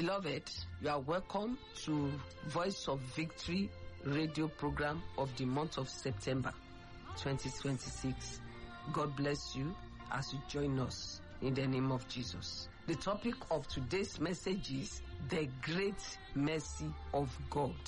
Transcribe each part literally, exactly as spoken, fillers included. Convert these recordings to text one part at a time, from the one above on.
Beloved, you are welcome to Voice of Victory radio program of the month of September twenty twenty-six. God bless you as you join us in the name of Jesus. The topic of today's message is the great mercy of God.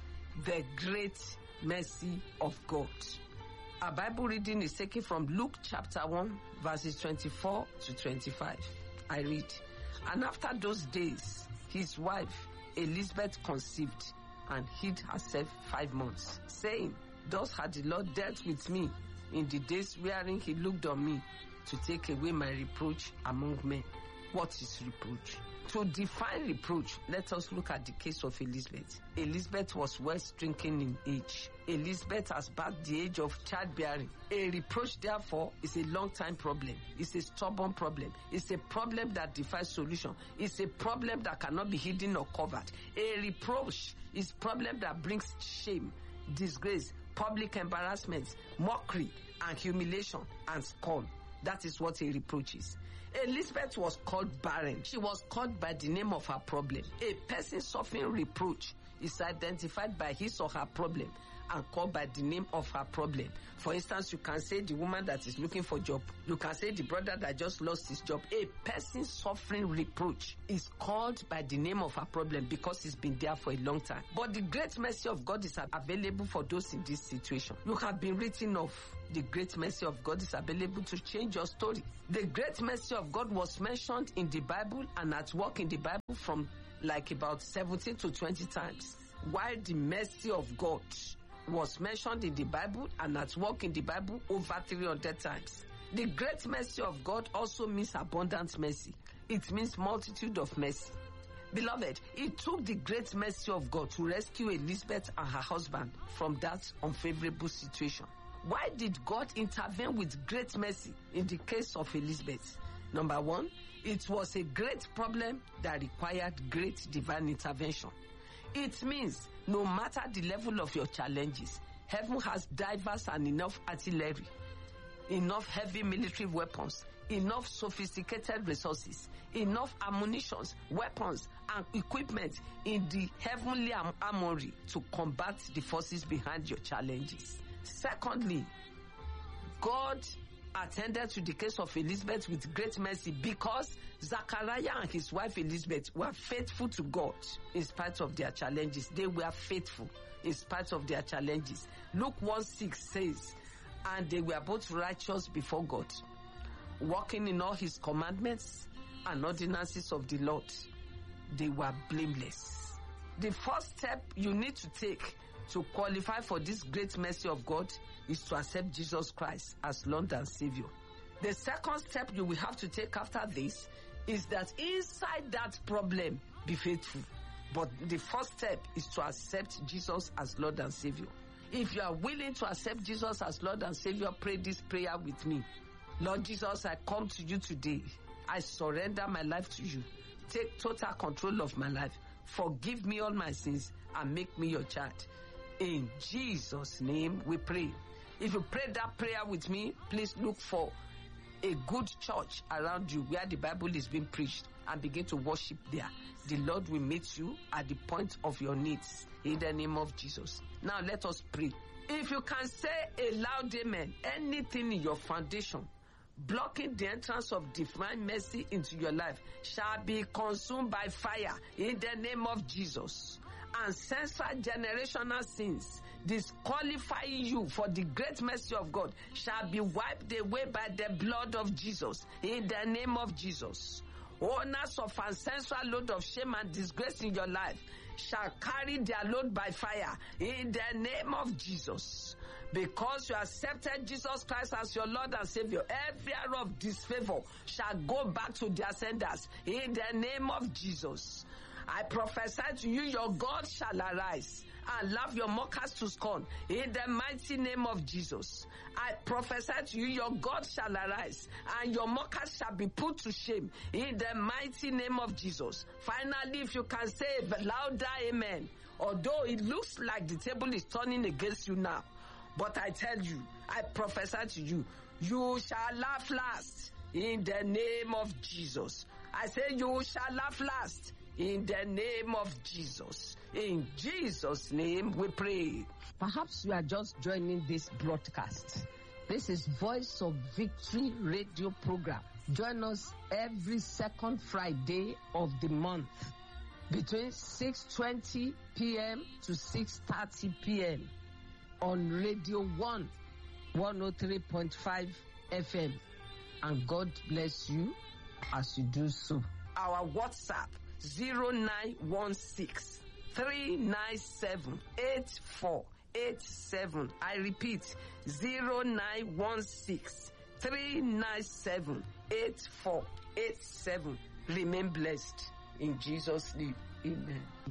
The great mercy of God. Our Bible reading is taken from Luke chapter one, verses twenty-four to twenty-five. I read, "And after those days, his wife Elizabeth conceived and hid herself five months, saying, Thus had the Lord dealt with me in the days wherein he looked on me to take away my reproach among men." What is reproach? To define reproach, let us look at the case of Elizabeth. Elizabeth was well stricken in age. Elizabeth has passed the age of childbearing. A reproach, therefore, is a long-time problem. It's a stubborn problem. It's a problem that defies solution. It's a problem that cannot be hidden or covered. A reproach is a problem that brings shame, disgrace, public embarrassment, mockery, and humiliation and scorn. That is what a reproach is. Elizabeth was called barren. She was called by the name of her problem. A person suffering reproach is identified by his or her problem and called by the name of her problem. For instance, you can say the woman that is looking for a job. You can say the brother that just lost his job. A person suffering reproach is called by the name of her problem because it's been there for a long time. But the great mercy of God is available for those in this situation. You have been written off. The great mercy of God is available to change your story. The great mercy of God was mentioned in the Bible and at work in the Bible from like about seventeen to twenty times. While the mercy of God was mentioned in the Bible and at work in the Bible over three hundred times. The great mercy of God also means abundant mercy. It means multitude of mercy. Beloved, it took the great mercy of God to rescue Elizabeth and her husband from that unfavorable situation. Why did God intervene with great mercy in the case of Elizabeth? Number one, it was a great problem that required great divine intervention. It means no matter the level of your challenges, heaven has diverse and enough artillery, enough heavy military weapons, enough sophisticated resources, enough ammunitions, weapons, and equipment in the heavenly armory to combat the forces behind your challenges. Secondly, God attended to the case of Elizabeth with great mercy because Zachariah and his wife Elizabeth were faithful to God in spite of their challenges. They were faithful in spite of their challenges. Luke one six says, "And they were both righteous before God, walking in all his commandments and ordinances of the Lord. They were blameless." The first step you need to take to qualify for this great mercy of God is to accept Jesus Christ as Lord and Savior. The second step you will have to take after this is that inside that problem, be faithful. But the first step is to accept Jesus as Lord and Savior. If you are willing to accept Jesus as Lord and Savior, pray this prayer with me. Lord Jesus, I come to you today. I surrender my life to you. Take total control of my life. Forgive me all my sins and make me your child. In Jesus' name we pray. If you pray that prayer with me, please look for a good church around you where the Bible is being preached and begin to worship there. The Lord will meet you at the point of your needs in the name of Jesus. Now let us pray. If you can say a loud amen, anything in your foundation blocking the entrance of divine mercy into your life shall be consumed by fire in the name of Jesus. Ancestral generational sins disqualifying you for the great mercy of God shall be wiped away by the blood of Jesus in the name of Jesus. Owners of ancestral load of shame and disgrace in your life shall carry their load by fire in the name of Jesus. Because you accepted Jesus Christ as your Lord and Savior, every hour of disfavor shall go back to their senders in the name of Jesus. I prophesy to you, your God shall arise and laugh your mockers to scorn in the mighty name of Jesus. I prophesy to you, your God shall arise and your mockers shall be put to shame in the mighty name of Jesus. Finally, if you can say louder amen, although it looks like the table is turning against you now, but I tell you, I prophesy to you, you shall laugh last in the name of Jesus. I say you shall laugh last in the name of Jesus. In Jesus' name we pray. Perhaps you are just joining this broadcast. This is Voice of Victory radio program. Join us every second Friday of the month between six twenty p.m. to six thirty p.m. on Radio one, one oh three point five F M. And God bless you as you do so. Our WhatsApp zero nine one six, three nine seven, eight four eight seven. I repeat, zero nine one six, three nine seven, eight four eight seven. Remain blessed in Jesus' name. Amen.